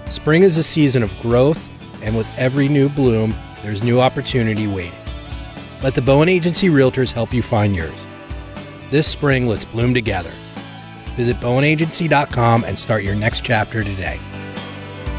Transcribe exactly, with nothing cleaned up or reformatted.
Spring is a season of growth, and with every new bloom, there's new opportunity waiting. Let the Bowen Agency Realtors help you find yours. This spring, let's bloom together. Visit bowen agency dot com and start your next chapter today.